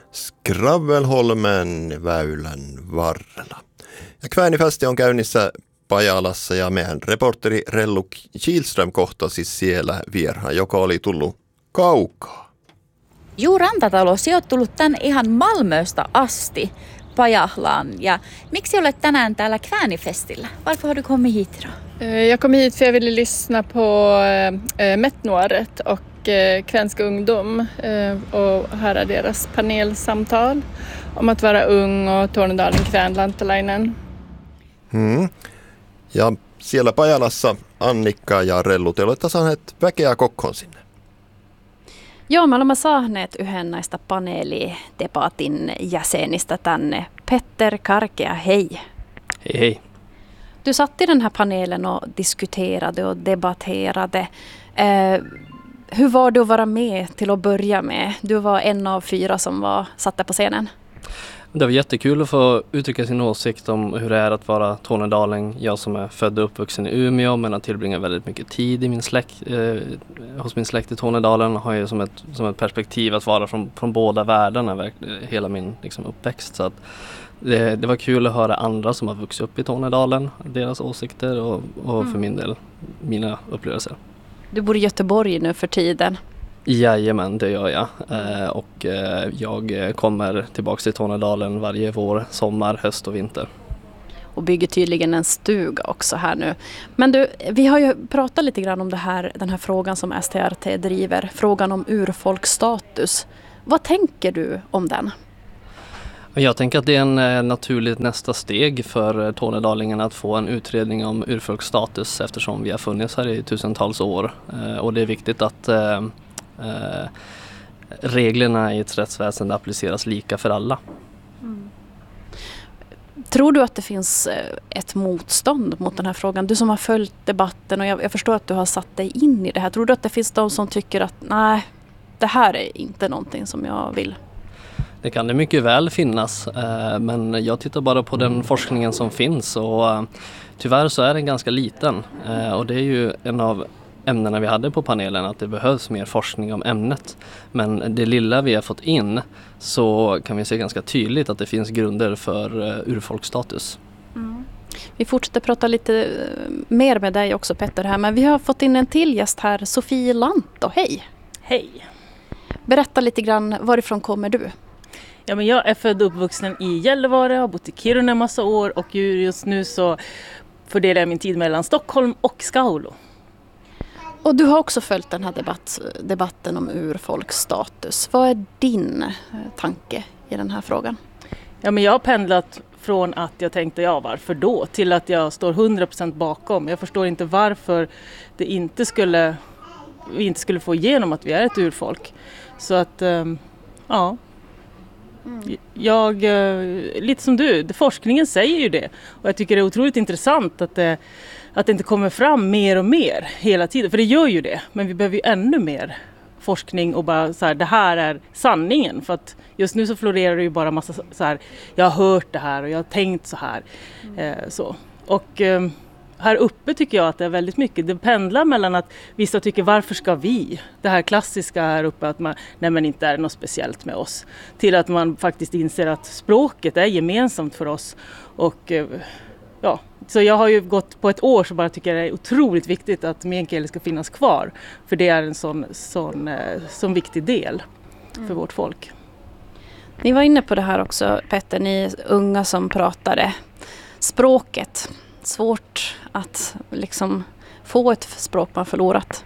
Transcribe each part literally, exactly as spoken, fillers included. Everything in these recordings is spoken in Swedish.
Skravvelholmen Väylän varrella. Ja Kväänifästi on käynnissä Pajalassa ja meidän reporteri Rellu Kihlström kohtasi siellä vieraan, joka oli tullut kaukaa. Juu, Rantatalo, sinä olet tullut tänne ihan Malmöstä asti Pajahlaan. Ja miksi olet tänään täällä Kväänifestillä? Varför har du kommit hit då? Jag kom hit för jag ville lyssna på äh, Mettnuoret och äh, Kvänsk ungdom äh, och höra deras panelsamtal om att vara ung och Tornedalen Kvänlantalainen. Hmm. Ja siellä Pajalassa Annikka ja Rellu, te olette saaneet väkeä kokkoon sinne. Joo, me olemme saaneet yhden näistä paneelidebatin jäsenistä tänne. Petter Karkea, hej. Hej, hej. Du satt i den här panelen och diskuterade och debatterade. Eh, hur var det att vara med till att börja med? Du var en av fyra som var satte på scenen. Det var jättekul att få uttrycka sin åsikt om hur det är att vara tornedaling. Jag som är född och uppvuxen i Umeå men har tillbringat väldigt mycket tid i min släkt, eh, hos min släkt i Tornedalen har ju som ett, som ett perspektiv att vara från, från båda världarna hela min liksom, uppväxt. Så att det, det var kul att höra andra som har vuxit upp i Tornedalen, deras åsikter och, och för min del mina upplevelser. Du bor i Göteborg nu för tiden. Jajamän, det gör jag. Eh, och eh, jag kommer tillbaka till Tornedalen varje vår, sommar, höst och vinter. Och bygger tydligen en stuga också här nu. Men du, vi har ju pratat lite grann om det här, den här frågan som S T R T driver. Frågan om urfolksstatus. Vad tänker du om den? Jag tänker att det är en eh, naturligt nästa steg för tornedalingarna att få en utredning om urfolksstatus eftersom vi har funnits här i tusentals år. Eh, och det är viktigt att eh, eh, reglerna i ett rättsväsende appliceras lika för alla. Mm. Tror du att det finns ett motstånd mot den här frågan? Du som har följt debatten och jag, jag förstår att du har satt dig in i det här. Tror du att det finns de som tycker att nej, det här är inte någonting som jag vill? Det kan det mycket väl finnas, men jag tittar bara på den forskningen som finns och tyvärr så är den ganska liten. Och det är ju en av ämnena vi hade på panelen att det behövs mer forskning om ämnet. Men det lilla vi har fått in så kan vi se ganska tydligt att det finns grunder för urfolksstatus. Mm. Vi fortsätter prata lite mer med dig också Petter här, men vi har fått in en till gäst här, Sofie Lanto, hej! Hej! Berätta lite grann, varifrån kommer du? Ja, men jag är född och uppvuxen i Gällivare, har bott i Kiruna en massa år och just nu så fördelar jag min tid mellan Stockholm och Skaulo. Och du har också följt den här debatt, debatten om urfolksstatus. Vad är din tanke i den här frågan? Ja, men jag har pendlat från att jag tänkte ja varför då till att jag står hundra procent bakom. Jag förstår inte varför det inte skulle, vi inte skulle få igenom att vi är ett urfolk. Så att ja... Mm. Jag, lite som du, forskningen säger ju det och jag tycker det är otroligt intressant att det, att det inte kommer fram mer och mer hela tiden, för det gör ju det, men vi behöver ju ännu mer forskning och bara så här, det här är sanningen, för att just nu så florerar det ju bara massa så här, jag har hört det här och jag har tänkt så här mm. eh, så. Och eh, här uppe tycker jag att det är väldigt mycket, det pendlar mellan att vissa tycker varför ska vi, det här klassiska här uppe att man, nej men inte är något speciellt med oss, till att man faktiskt inser att språket är gemensamt för oss och ja, så jag har ju gått på ett år så bara tycker jag det är otroligt viktigt att meänkieli ska finnas kvar, för det är en sån, sån, sån viktig del för mm. vårt folk. Ni var inne på det här också Petter, ni unga som pratade språket. Svårt att liksom få ett språk man förlorat.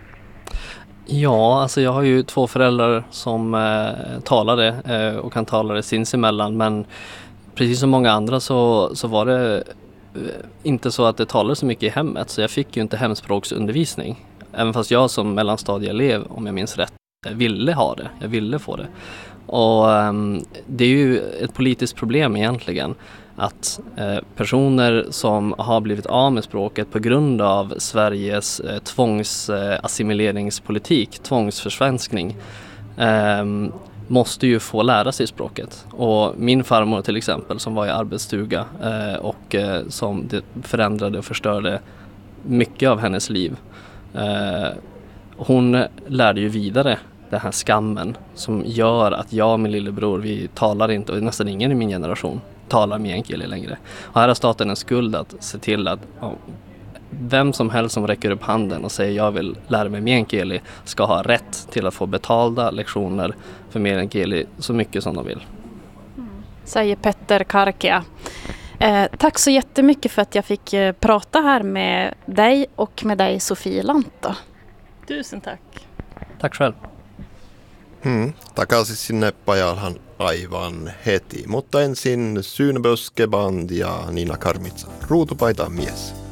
Ja, alltså jag har ju två föräldrar som eh, talade eh, och kan tala det sinsemellan, men precis som många andra så, så var det eh, inte så att det talade så mycket i hemmet, så jag fick ju inte hemspråksundervisning. Även fast jag som mellanstadieelev, om jag minns rätt, ville ha det, jag ville få det. Och eh, det är ju ett politiskt problem egentligen. Att eh, personer som har blivit av med språket på grund av Sveriges eh, tvångsassimileringspolitik, eh, tvångsförsvenskning, eh, måste ju få lära sig språket. Och min farmor till exempel som var i arbetsstuga eh, och eh, som det förändrade och förstörde mycket av hennes liv. Eh, hon lärde ju vidare den här skammen som gör att jag och min lillebror, vi talar inte, och nästan ingen i min generation talar meänkieli längre. Och här har staten en skuld att se till att ja, vem som helst som räcker upp handen och säger jag vill lära mig meänkieli ska ha rätt till att få betalda lektioner för meänkieli så mycket som de vill. Säger Petter Karkia. Eh, tack så jättemycket för att jag fick eh, prata här med dig och med dig Sofie Lantto. Tusen tack. Tack själv. Hmm. Takaisin sinne Pajalhan aivan heti, mutta ensin Syynböskeband ja Nina Karmitsa, Ruutupaita mies.